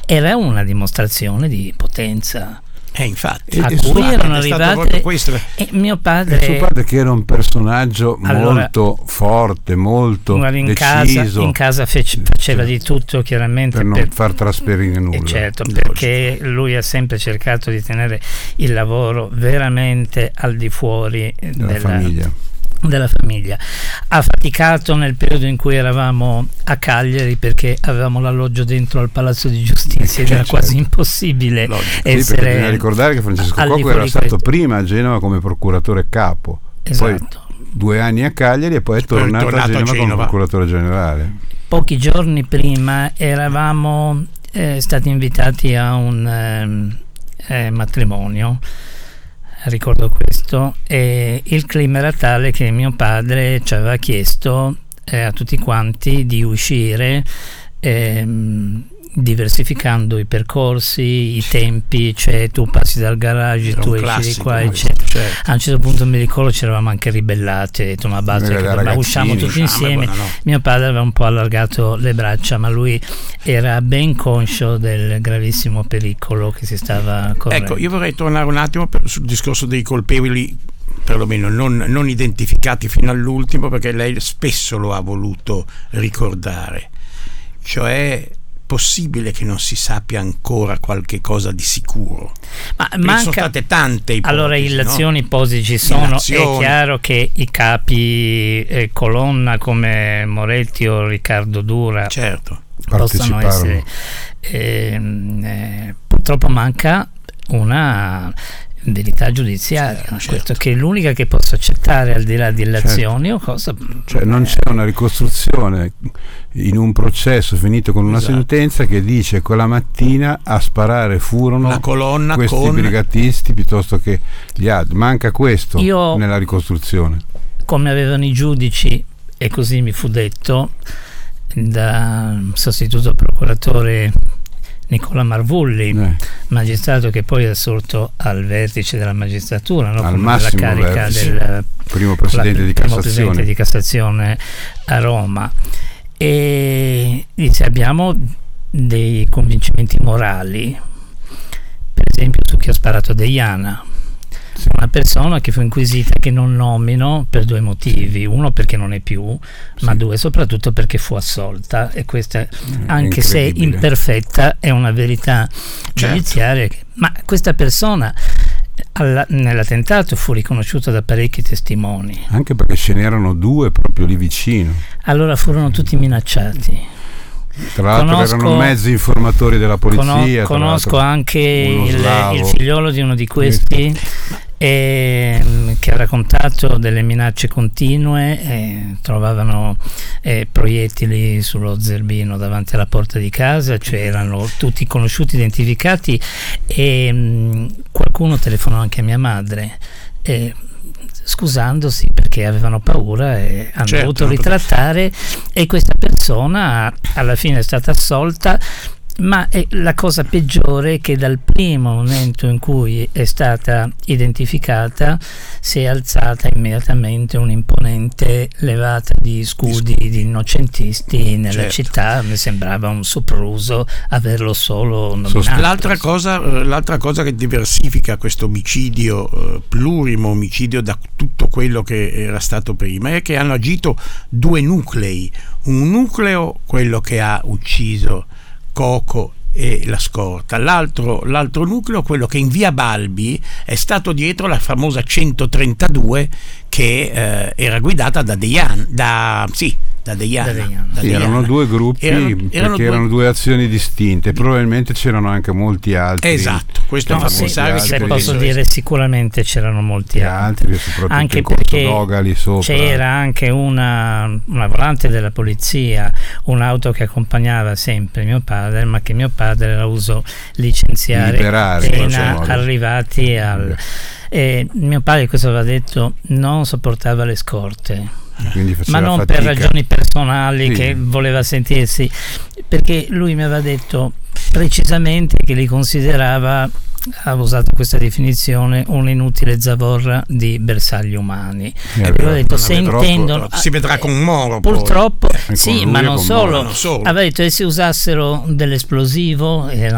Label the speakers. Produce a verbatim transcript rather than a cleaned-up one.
Speaker 1: era una dimostrazione di potenza.
Speaker 2: Eh, infatti,
Speaker 1: a
Speaker 2: e,
Speaker 1: cui
Speaker 2: e
Speaker 1: erano arrivate e mio padre,
Speaker 3: e suo padre che era un personaggio
Speaker 1: allora,
Speaker 3: molto forte, molto
Speaker 1: in
Speaker 3: deciso,
Speaker 1: casa, in casa fece, faceva di tutto chiaramente
Speaker 3: per non
Speaker 1: per,
Speaker 3: far trasferire nulla,
Speaker 1: certo, perché lui ha sempre cercato di tenere il lavoro veramente al di fuori
Speaker 3: della,
Speaker 1: della
Speaker 3: famiglia.
Speaker 1: della famiglia. Ha faticato nel periodo in cui eravamo a Cagliari perché avevamo l'alloggio dentro al Palazzo di Giustizia ed era
Speaker 3: certo.
Speaker 1: quasi impossibile
Speaker 3: sì,
Speaker 1: essere.
Speaker 3: Bisogna ricordare che Francesco Cocco era stato prima a Genova come procuratore capo,
Speaker 1: esatto.
Speaker 3: poi due anni a Cagliari e poi è tornato, tornato a, Genova a Genova come procuratore generale.
Speaker 1: Pochi giorni prima eravamo eh, stati invitati a un eh, eh, matrimonio, ricordo questo, e il clima era tale che mio padre ci aveva chiesto eh, a tutti quanti di uscire ehm, diversificando i percorsi, i tempi, cioè tu passi dal garage,
Speaker 2: era
Speaker 1: tu esci
Speaker 2: classico,
Speaker 1: di qua eccetera.
Speaker 2: Certo.
Speaker 1: A un certo punto mi ricordo ci eravamo anche ribellati, ho detto ma basta, che ma usciamo tutti insieme.
Speaker 2: Buona, no.
Speaker 1: Mio padre aveva un po' allargato le braccia, ma lui era ben conscio del gravissimo pericolo che si stava correndo.
Speaker 2: Ecco, io vorrei tornare un attimo per, sul discorso dei colpevoli, perlomeno non, non identificati fino all'ultimo, perché lei spesso lo ha voluto ricordare, cioè possibile che non si sappia ancora qualche cosa di sicuro,
Speaker 1: ma
Speaker 2: manca, sono state tante ipotesi,
Speaker 1: allora illazioni
Speaker 2: no?
Speaker 1: ipotesi ci sono,
Speaker 2: Illazioni.
Speaker 1: È chiaro che i capi eh, colonna come Moretti o Riccardo Dura
Speaker 2: certo
Speaker 1: possano essere eh, eh, purtroppo manca una verità giudiziaria,
Speaker 2: certo,
Speaker 1: questo
Speaker 2: certo.
Speaker 1: che è l'unica che posso accettare al di là di illazioni certo. o cosa,
Speaker 3: cioè non c'è una ricostruzione in un processo finito con una esatto. sentenza che dice quella mattina a sparare furono
Speaker 2: la colonna
Speaker 3: questi
Speaker 2: con...
Speaker 3: brigatisti piuttosto che gli altri. Manca questo
Speaker 1: Io,
Speaker 3: nella ricostruzione,
Speaker 1: come avevano i giudici, e così mi fu detto da sostituto procuratore Nicola Marvulli, eh. magistrato che poi è assolto al vertice della magistratura, no?
Speaker 3: al
Speaker 1: come
Speaker 3: massimo
Speaker 1: la carica
Speaker 3: vertice.
Speaker 1: del
Speaker 3: primo presidente,
Speaker 1: la,
Speaker 3: di,
Speaker 1: primo
Speaker 3: Cassazione.
Speaker 1: presidente di Cassazione a Roma, e dice abbiamo dei convincimenti morali, per esempio su chi ha sparato a Deiana, sì. una persona che fu inquisita, che non nomino per due motivi: uno perché non è più, sì. ma due soprattutto perché fu assolta, e questa anche se imperfetta è una verità certo. giudiziaria. Ma questa persona alla, nell'attentato fu riconosciuta da parecchi testimoni,
Speaker 3: anche perché ce n'erano due proprio lì vicino,
Speaker 1: allora furono tutti minacciati.
Speaker 3: Tra l'altro conosco, erano mezzi informatori della polizia.
Speaker 1: Conosco anche il, il figliolo di uno di questi e, che ha raccontato delle minacce continue, e trovavano eh, proiettili sullo zerbino davanti alla porta di casa, cioè erano tutti conosciuti, identificati, e mh, qualcuno telefonò anche a mia madre e, scusandosi perché avevano paura e hanno certo, dovuto ritrattare, e questa persona alla fine è stata assolta. Ma è la cosa peggiore è che dal primo momento in cui è stata identificata si è alzata immediatamente un'imponente levata di scudi di innocentisti nella certo. città. Mi sembrava un sopruso averlo solo nominato.
Speaker 2: L'altra cosa, l'altra cosa che diversifica questo omicidio, eh, plurimo omicidio, da tutto quello che era stato prima, è che hanno agito due nuclei. Un nucleo, quello che ha ucciso Coco e la scorta, l'altro, l'altro nucleo, quello che in via Balbi è stato dietro la famosa centotrentadue che eh, era guidata da Deiana, da sì da Deiana, da Deiana. Da
Speaker 3: Sì,
Speaker 2: Deiana.
Speaker 3: Erano due gruppi,
Speaker 2: erano,
Speaker 3: perché
Speaker 2: erano due...
Speaker 3: erano due azioni distinte, probabilmente c'erano anche molti altri.
Speaker 2: Esatto, questo
Speaker 1: no,
Speaker 2: fa
Speaker 1: sì,
Speaker 2: pensare
Speaker 1: se
Speaker 2: che
Speaker 1: posso dire sicuramente c'erano molti
Speaker 3: altri, soprattutto
Speaker 1: anche
Speaker 3: in Corso
Speaker 1: perché
Speaker 3: Dogali sopra.
Speaker 1: C'era anche una, una volante della polizia, un'auto che accompagnava sempre mio padre, ma che mio padre la usò licenziare
Speaker 3: liberare,
Speaker 1: appena arrivati al e mio padre, questo aveva detto, non sopportava le scorte, ma non
Speaker 3: fatica.
Speaker 1: per ragioni personali, sì. che voleva sentirsi, perché lui mi aveva detto precisamente che li considerava, ha usato questa definizione, un'inutile zavorra di bersagli umani.
Speaker 2: Eh,
Speaker 1: avevo detto se intendono,
Speaker 2: si vedrà con Moro
Speaker 1: purtroppo
Speaker 2: poi.
Speaker 1: sì,
Speaker 3: con
Speaker 1: ma non solo.
Speaker 2: non solo
Speaker 1: Aveva detto e se usassero dell'esplosivo, era